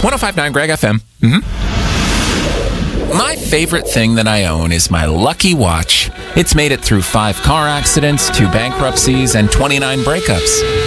105.9 Greg FM. My favorite thing that I own is my Lucky Watch. It's made it through 5 car accidents, 2 bankruptcies, and 29 breakups.